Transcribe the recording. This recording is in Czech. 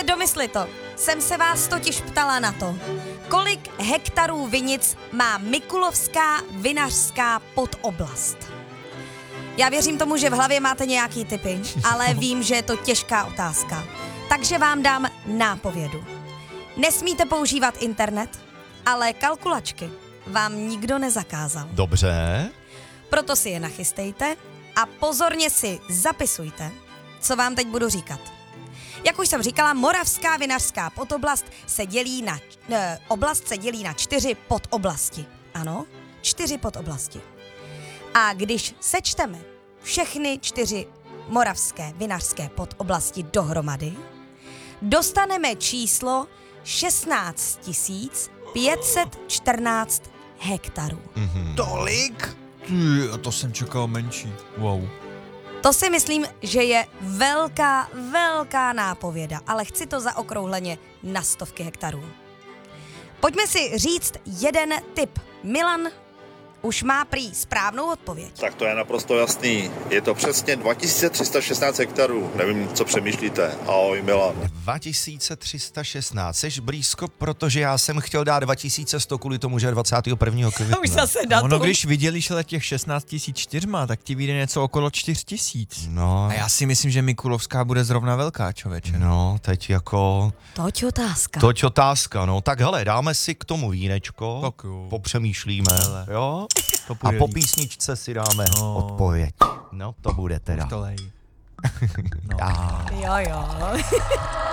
domysli to. Jsem se vás totiž ptala na to, kolik hektarů vinic má Mikulovská vinařská podoblast. Já věřím tomu, že v hlavě máte nějaký tipy, ale vím, že je to těžká otázka. Takže vám dám nápovědu. Nesmíte používat internet, ale kalkulačky vám nikdo nezakázal. Dobře. Proto si je nachystejte a pozorně si zapisujte, co vám teď budu říkat. Jak už jsem říkala, Moravská vinařská podoblast se dělí na 4 podoblasti. Ano, 4 podoblasti. A když sečteme všechny 4 moravské vinařské podoblasti dohromady, dostaneme číslo 16 514 hektarů. Tolik? A to jsem čekal menší. Wow. To si myslím, že je velká nápověda, ale chci to zaokrouhleně na stovky hektarů. Pojďme si říct jeden tip. Milan už má prý správnou odpověď. Tak to je naprosto jasný. Je to přesně 2316 hektarů. Nevím, co přemýšlíte. Ahoj, Milan. 2316. Seš blízko, protože já jsem chtěl dát 2100 kvůli tomu, že je 21. května. Už zase datum. Ono, když vydělíš ale těch 16 400, tak ti vyjde něco okolo 4000. No. A já si myslím, že Mikulovská bude zrovna velká, člověče. No, teď jako... Toť otázka. Toť otázka, no. Tak hele, dáme si k tomu vínečko, Tak jo. popřemýšlíme, Hele. jo? To A půjde po líp. písničce si dáme No. odpověď. No, to bude teda. Už to lej. No. Já. Jo.